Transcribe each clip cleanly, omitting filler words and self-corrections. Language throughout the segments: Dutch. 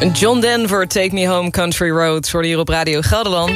John Denver, Take Me Home Country Roads, hoorde hier op Radio Gelderland.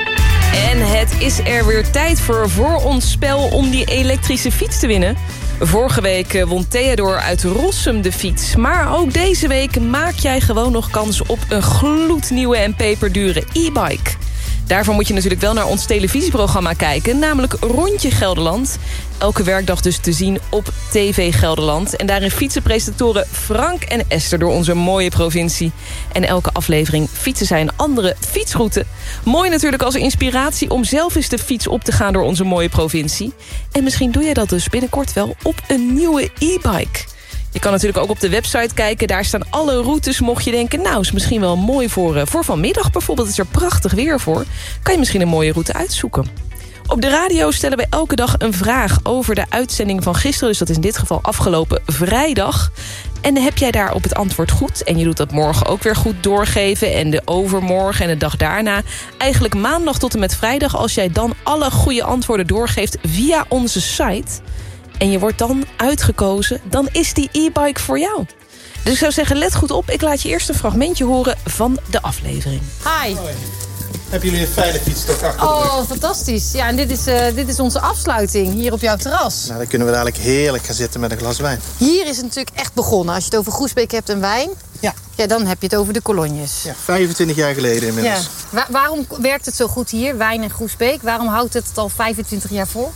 En het is er weer tijd voor ons spel om die elektrische fiets te winnen. Vorige week won Theodor uit Rossum de fiets. Maar ook deze week maak jij gewoon nog kans op een gloednieuwe en peperdure e-bike. Daarvoor moet je natuurlijk wel naar ons televisieprogramma kijken, namelijk Rondje Gelderland. Elke werkdag dus te zien op TV Gelderland. En daarin fietsen presentatoren Frank en Esther door onze mooie provincie. En elke aflevering fietsen zij een andere fietsroute. Mooi natuurlijk als inspiratie om zelf eens de fiets op te gaan door onze mooie provincie. En misschien doe jij dat dus binnenkort wel op een nieuwe e-bike. Je kan natuurlijk ook op de website kijken. Daar staan alle routes. Mocht je denken, nou, is misschien wel mooi voor vanmiddag bijvoorbeeld. Is er prachtig weer voor. Kan je misschien een mooie route uitzoeken. Op de radio stellen we elke dag een vraag over de uitzending van gisteren. Dus dat is in dit geval afgelopen vrijdag. En heb jij daar op het antwoord goed? En je doet dat morgen ook weer goed doorgeven. En de overmorgen en de dag daarna. Eigenlijk maandag tot en met vrijdag. Als jij dan alle goede antwoorden doorgeeft via onze site. En je wordt dan uitgekozen, dan is die e-bike voor jou. Dus ik zou zeggen, let goed op. Ik laat je eerst een fragmentje horen van de aflevering. Hi. Hoi. Hebben jullie een fijne fietstocht achter de rug? Oh, fantastisch. Ja, en dit is onze afsluiting hier op jouw terras. Nou, dan kunnen we dadelijk heerlijk gaan zitten met een glas wijn. Hier is het natuurlijk echt begonnen. Als je het over Groesbeek hebt en wijn, ja, dan heb je het over de kolonjes. Ja, 25 jaar geleden inmiddels. Ja. Waarom werkt het zo goed hier, wijn en Groesbeek? Waarom houdt het al 25 jaar vol?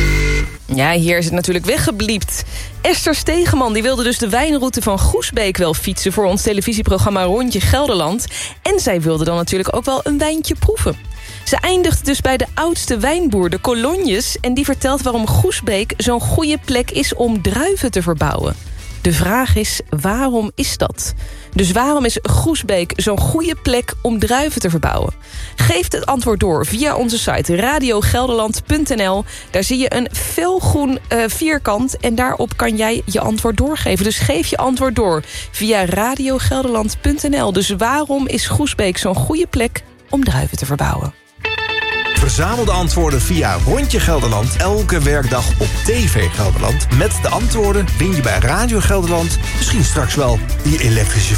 Ja, hier is het natuurlijk weggebliept. Esther Stegeman die wilde dus de wijnroute van Groesbeek wel fietsen voor ons televisieprogramma Rondje Gelderland. En zij wilde dan natuurlijk ook wel een wijntje proeven. Ze eindigt dus bij de oudste wijnboer, de Kolonjes, en die vertelt waarom Groesbeek zo'n goede plek is om druiven te verbouwen. De vraag is, waarom is dat? Dus waarom is Groesbeek zo'n goede plek om druiven te verbouwen? Geef het antwoord door via onze site radiogelderland.nl. Daar zie je een felgroen vierkant en daarop kan jij je antwoord doorgeven. Dus geef je antwoord door via radiogelderland.nl. Dus waarom is Groesbeek zo'n goede plek om druiven te verbouwen? Verzamel de antwoorden via Rondje Gelderland. Elke werkdag op TV Gelderland. Met de antwoorden win je bij Radio Gelderland misschien straks wel die elektrische